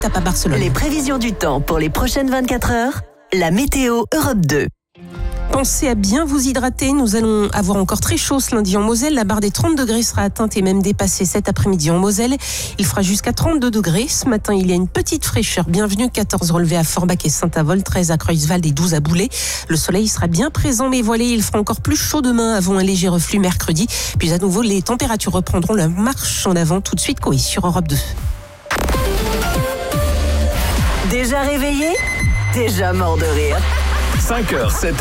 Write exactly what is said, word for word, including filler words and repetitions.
tape à Barcelone. Les prévisions du temps pour les prochaines vingt-quatre heures, la météo Europe deux. Pensez à bien vous hydrater. Nous allons avoir encore très chaud ce lundi en Moselle. La barre des trente degrés sera atteinte et même dépassée cet après-midi en Moselle. Il fera jusqu'à trente-deux degrés. Ce matin, il y a une petite fraîcheur. Bienvenue, quatorze relevés à Forbach et Saint-Avold, treize à Creuswald et douze à Boulay. Le soleil sera bien présent mais voilé. Il fera encore plus chaud demain avant un léger reflux mercredi. Puis à nouveau, les températures reprendront leur marche en avant. Tout de suite, Coé sur Europe deux. Déjà réveillé ? Déjà mort de rire. cinq heures, sept